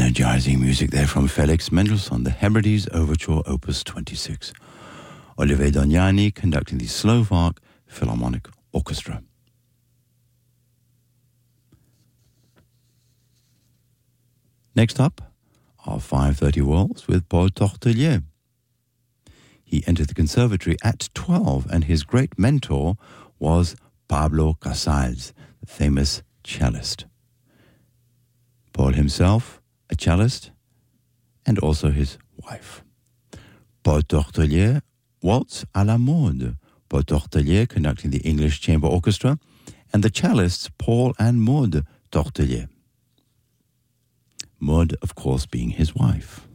Energizing music there from Felix Mendelssohn, the Hebrides Overture, Opus 26. Olivier Dognani conducting the Slovak Philharmonic Orchestra. Next up are 5:30 Waltz with Paul Tortelier. He entered the conservatory at 12, and his great mentor was Pablo Casals, the famous cellist. Paul himself, a cellist, and also his wife. Paul Tortelier, Waltz à la mode. Paul Tortelier conducting the English Chamber Orchestra, and the cellists Paul and Maud Tortelier. Maud, of course, being his wife.